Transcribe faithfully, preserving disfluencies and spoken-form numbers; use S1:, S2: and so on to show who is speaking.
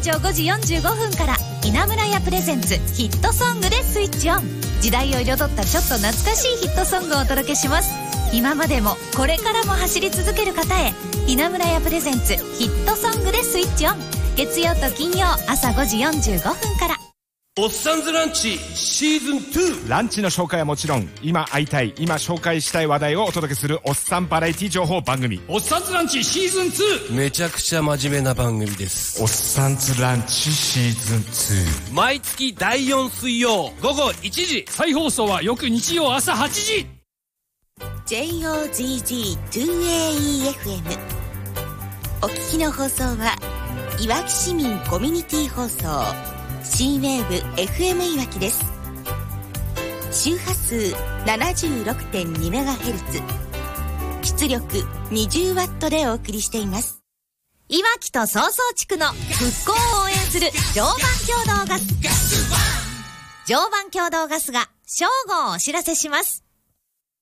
S1: 長ごじよんじゅうごふんから稲村屋プレゼンツヒットソングでスイッチオン。時代を彩ったちょっと懐かしいヒットソングをお届けします。今までもこれからも走り続ける方へ、稲村屋プレゼンツヒットソングでスイッチオン。月曜と金曜朝ごじよんじゅうごふんから。
S2: おっさんずランチシーズンツー。
S3: ランチの紹介はもちろん、今会いたい、今紹介したい話題をお届けするおっさんバラエティ情報番組、
S2: おっさんずランチシーズンツー。
S4: めちゃくちゃ真面目な番組です。
S3: おっさんずランチシーズンツー、
S4: 毎月だいよん水曜午後いちじ、
S2: 再放送は翌日曜朝はちじ。
S5: ジェイオージージーツーエーイーエフエム。 お聞きの放送はいわき市民コミュニティ放送新ウェーブ エフエム いわきです。周波数 ななじゅうろくてんにメガヘルツ、 出力 にじゅうワット でお送りしています。
S1: いわきと曹操地区の復興を応援する常磐共同ガス。常磐共同ガスが正午をお知らせします。